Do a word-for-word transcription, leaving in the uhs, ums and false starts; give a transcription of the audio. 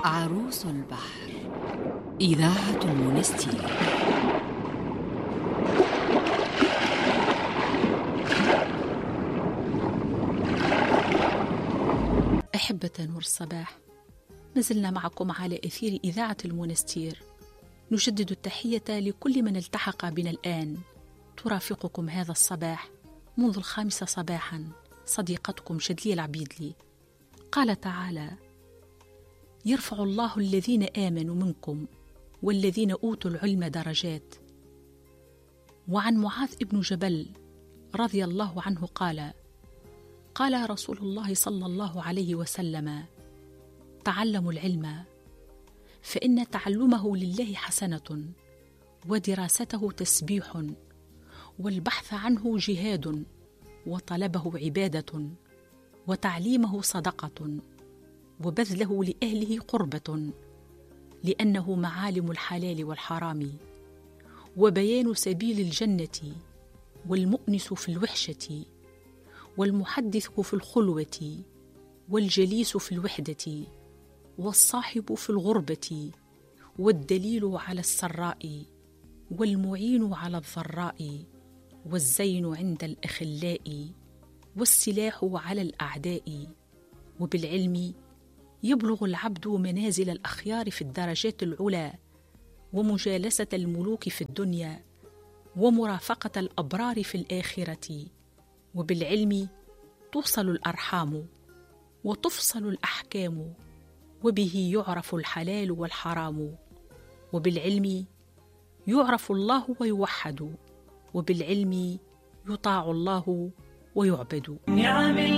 عروس البحر، إذاعة المونستير. أحبة نور الصباح، ما زلنا معكم على أثير إذاعة المونستير، نجدد التحية لكل من التحق بنا الآن. ترافقكم هذا الصباح منذ الخامسة صباحا صديقتكم شدلي العبيدلي. قال تعالى: يرفع الله الذين آمنوا منكم والذين أوتوا العلم درجات. وعن معاذ بن جبل رضي الله عنه قال: قال رسول الله صلى الله عليه وسلم: تعلموا العلم فإن تعلمه لله حسنة، ودراسته تسبيح، والبحث عنه جهاد، وطلبه عبادة، وتعليمه صدقة، وبذله لأهله قربة، لأنه معالم الحلال والحرام، وبيان سبيل الجنة، والمؤنس في الوحشة، والمحدث في الخلوة، والجليس في الوحدة، والصاحب في الغربة، والدليل على السراء، والمعين على الضراء، والزين عند الأخلاء، والسلاح على الأعداء. وبالعلم يبلغ العبد منازل الأخيار في الدرجات العلى، ومجالسة الملوك في الدنيا، ومرافقة الأبرار في الآخرة. وبالعلم توصل الأرحام، وتفصل الأحكام، وبه يعرف الحلال والحرام. وبالعلم يعرف الله ويوحد، وبالعلم يطاع الله ويعبد.